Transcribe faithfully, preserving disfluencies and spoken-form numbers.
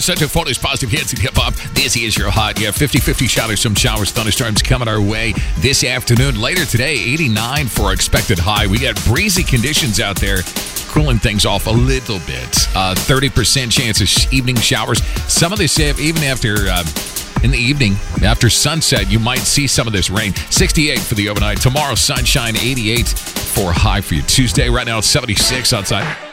Such a phone is positive hits and hip hop. This is your hot. Yeah, fifty fifty showers, some showers, thunderstorms coming our way this afternoon. Later today, eighty-nine for our expected high. We got breezy conditions out there, cooling things off a little bit. Uh, thirty percent chance of sh- evening showers. Some of this, even after uh, in the evening, after sunset, you might see some of this rain. sixty-eight for the overnight. Tomorrow, sunshine, eighty-eight for high for you. Tuesday, right now it's seventy-six outside.